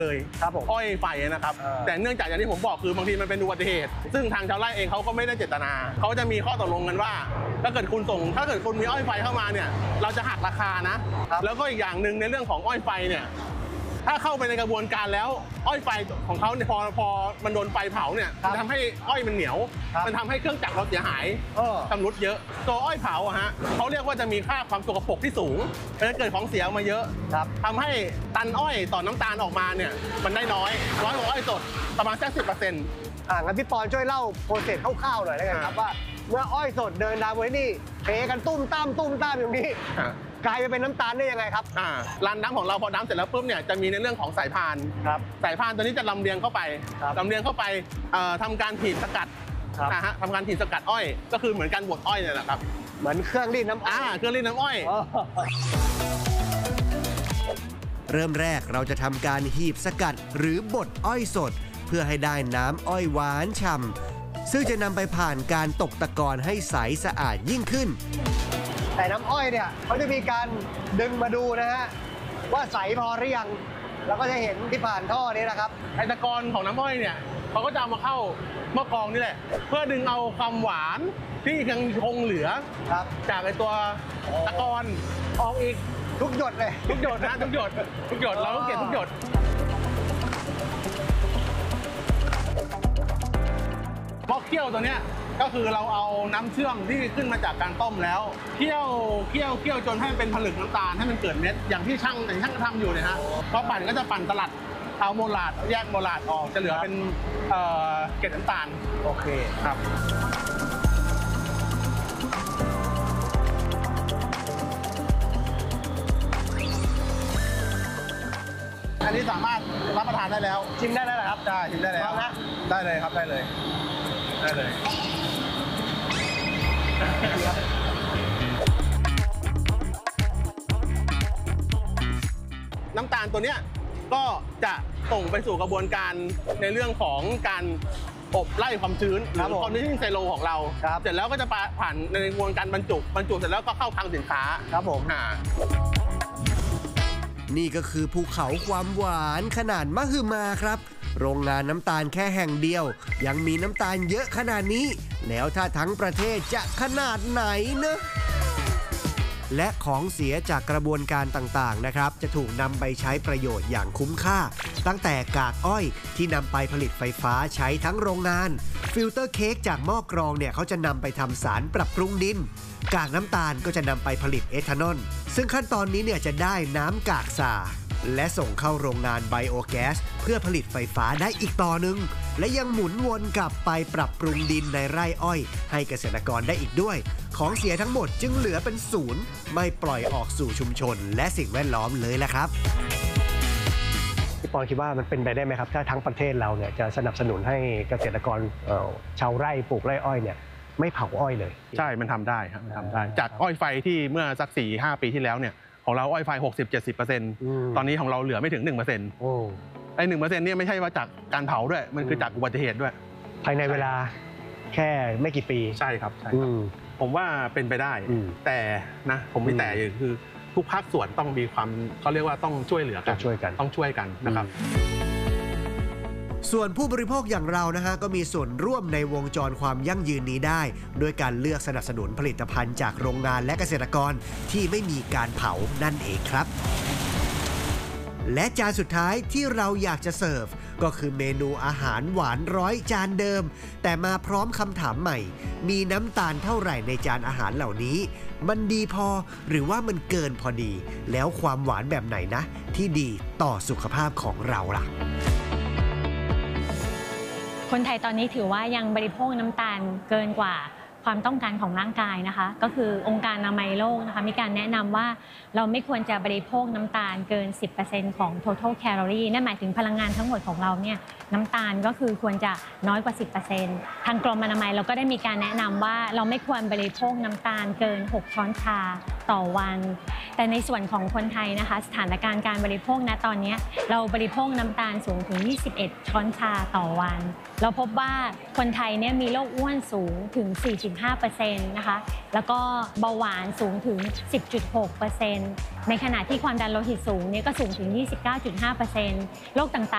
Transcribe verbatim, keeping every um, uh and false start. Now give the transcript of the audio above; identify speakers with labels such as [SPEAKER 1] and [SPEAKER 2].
[SPEAKER 1] เลยครับผมอ้อยไฟนะครับแต่เนื่องจากอย่างที่ผมบอกคือบางทีมันเป็นอุบัติเหตุซึ่งทางชาวไร่เองเขาก็ไม่ได้เจตนาเขาจะมีข้อตกลงกันว่าถ้าเกิดคุณส่งถ้าเกิดคุณมีอ้อยไฟเข้ามาเนี่ยเราจะหักราคานะแล้วก็อีกอย่างหนึ่งในเรื่องของอ้อยไฟเนี่ยถ้าเข้าไปในกระบวนการแล้วอ้อยไฟของเขาเนี่ยพอพอมันโดนไฟเผาเนี่ยมันทำให้อ้อยมันเหนียวมันทำให้เครื่องจักรเราเสียหายชำรุดเยอะตัวอ้อยเผาอะฮะเขาเรียกว่าจะมีค่าความสกปรกที่สูงเพราะฉะนั้นเกิดของเสียมาเยอะทำให้ตันอ้อยต่อน้ำตาลออกมาเนี่ยมันได้น้อยน้อยกว่าอ้อยสดประมาณแค่สิบเปอร์เซ็นต์
[SPEAKER 2] อ่างั้นพี่ปอนช่วยเล่าโปรเซสคร่าวๆหน่อยได้ไหมครับว่าเมื่ออ้อยสดเดินดาวไว้นี่เทกันตุ้มตามตุ้มตามอย่างนี้กลายไปเป็นน้ำตาลได้ยังไงครับ
[SPEAKER 1] อ่าร้านน้ำของเราพอน้ำเสร็จแล้วปุ๊บเนี่ยจะมีในเรื่องของสายพานครับสายพานตัวนี้จะลำเลียงเข้าไปลำเลียงเข้าไปทำการถีบสกัดนะฮะทำการถีบสกัดอ้อยก็คือเหมือนการบดอ้อยเนี่ยแหละครับ
[SPEAKER 2] เหมือนเครื่องรีดน้ำอ้อย
[SPEAKER 1] เครื่องรีดน้ำอ้อย
[SPEAKER 3] เริ่มแรกเราจะทำการหีบสกัดหรือบดอ้อยสดเพื่อให้ได้น้ำอ้อยหวานฉ่ำซึ่งจะนำไปผ่านการตกตะกอนให้ใสสะอาดยิ่งขึ้น
[SPEAKER 2] แต่น้ำอ้อยเนี่ยเขาจะมีการดึงมาดูนะฮะว่าใสพอหรือยังเราก็จะเห็นที่ผ่านท่อนี้นะครับ
[SPEAKER 1] ไอตะกอนของน้ำอ้อยเนี่ยเขาก็จะเอามาเข้าหม้อกรองนี่แหละเพื่อดึงเอาความหวานที่ยังคงเหลือจากไอตัวตะกอนออกอีก
[SPEAKER 2] ทุกหยดเลย
[SPEAKER 1] ทุกหยดนะทุกหยดทุกหยดเราต้องเก็บทุกหยดหม้อเคี่ยวตัวเนี้ยก็คือเราเอาน้ำเชื่อมที่ขึ้นมาจากการต้มแล้วเคี่ยวเคี่ยวเคี่ยวจนให้เป็นผลึกน้ำตาลให้มันเกิดเม็ดอย่างที่ช่างอย่างช่างทำอยู่เนี่ยฮะพอปั่นก็จะปั่นสลัดเอาโมลาดแยกโมลาดออกจะเหลือเป็นเอ่อเกล็ดน้ำตาล
[SPEAKER 2] โอเค
[SPEAKER 1] ครับอันนี้สามารถรับประทานได้แล้ว
[SPEAKER 2] ชิมได้แล้วครับ
[SPEAKER 1] ได้ชิมได้แล้วนะได้เลยครับได้เลยได้เลยน้ำตาลตัวเนี้ยก็จะส่งไปสู่กระบวนการในเรื่องของการอบไล่ความชื้นหรือคอนดิชั่นไซโลของเราเสร็จแล้วก็จะผ่านในกระบวนการบรรจุบรรจุเสร็จแล้วก็เข้าคลังสินค้า
[SPEAKER 2] ครับผม
[SPEAKER 3] นี่ก็คือภูเขาความหวานขนาดมหึมาครับโรงงานน้ำตาลแค่แห่งเดียวยังมีน้ำตาลเยอะขนาดนี้แล้วถ้าทั้งประเทศจะขนาดไหนเนอะและของเสียจากกระบวนการต่างๆนะครับจะถูกนำไปใช้ประโยชน์อย่างคุ้มค่าตั้งแต่กากอ้อยที่นำไปผลิตไฟฟ้าใช้ทั้งโรงงานฟิลเตอร์เค้กจากหม้อกรองเนี่ยเขาจะนำไปทำสารปรับปรุงดินกากน้ำตาลก็จะนำไปผลิตเอทานอลซึ่งขั้นตอนนี้เนี่ยจะได้น้ำกากสาและส่งเข้าโรงงานไบโอแก๊สเพื่อผลิตไฟฟ้าได้อีกต่อหนึ่งและยังหมุนวนกลับไปปรับปรุงดินในไร่อ้อยให้เกษตรกรได้อีกด้วยของเสียทั้งหมดจึงเหลือเป็นศูนย์ไม่ปล่อยออกสู่ชุมชนและสิ่งแวดล้อมเลยละครับ
[SPEAKER 2] พี่ปอนคิดว่ามันเป็นไปได้ไหมครับถ้าทั้งประเทศเราเนี่ยจะสนับสนุนให้เกษตรกรชาวไร่ปลูกไร่อ้อยเนี่ยไม่เผาอ้อยเลย
[SPEAKER 1] ใช่มันทำได้ครับมันทำได้จากอ้อยไฟที่เมื่อสักสี่ห้าปีที่แล้วเนี่ยของเราอ้อยไฟ หกสิบถึงเจ็ดสิบเปอร์เซ็นต์ ตอนนี้ของเราเหลือไม่ถึง หนึ่งเปอร์เซ็นต์ โอ้ไอ้หนึ่งเปอร์เซ็นต์นี่ไม่ใช่ว่าจากการเผาด้วยมันคือจากอุบัติเหตุด้วย
[SPEAKER 2] ภายในเวลาแค่ไม่กี่ปี
[SPEAKER 1] ใช่ครับใช่ครับผมว่าเป็นไปได้แต่นะผมมีแต่คือทุกภาคส่วนต้องมีความเขาเรียกว่าต้องช่วยเหลือกัน
[SPEAKER 2] ช่วยกัน
[SPEAKER 1] ต้องช่วยกันนะครับ
[SPEAKER 3] ส่วนผู้บริโภคอย่างเรานะฮะก็มีส่วนร่วมในวงจรความยั่งยืนนี้ได้โดยการเลือกสนับสนุนผลิตภัณฑ์จากโรงงานและเกษตรกรที่ไม่มีการเผานั่นเองครับและจานสุดท้ายที่เราอยากจะเสิร์ฟก็คือเมนูอาหารหวานร้อยจานเดิมแต่มาพร้อมคำถามใหม่มีน้ำตาลเท่าไหร่ในจานอาหารเหล่านี้มันดีพอหรือว่ามันเกินพอดีแล้วความหวานแบบไหนนะที่ดีต่อสุขภาพของเราล่ะ
[SPEAKER 4] คนไทยตอนนี้ถือว่ายังบริโภคน้ำตาลเกินกว่าความต้องการของร่างกายนะคะก็คือองค์การอนามัยโลกนะคะมีการแนะนำว่าเราไม่ควรจะบริโภคน้ำตาลเกิน สิบเปอร์เซ็นต์ ของ total calorie นั่นหมายถึงพลังงานทั้งหมดของเราเนี่ยน้ำตาลก็คือควรจะน้อยกว่า สิบเปอร์เซ็นต์ ทางกรมอนามัยเราก็ได้มีการแนะนำว่าเราไม่ควรบริโภคน้ำตาลเกินหกช้อนชาต่อวัน แต่ในส่วนของคนไทยนะคะสถานการณ์การบริโภคณตอนนี้เราบริโภคน้ำตาลสูงถึงยี่สิบเอ็ดช้อนชาต่อวันเราพบว่าคนไทยเนี่ยมีโรคอ้วนสูงถึง สี่สิบห้าเปอร์เซ็นต์ นะคะแล้วก็เบาหวานสูงถึง สิบจุดหกเปอร์เซ็นต์ ในขณะที่ความดันโลหิตสูงเนี่ยก็สูงถึง ยี่สิบเก้าจุดห้าเปอร์เซ็นต์ โรคต่างๆ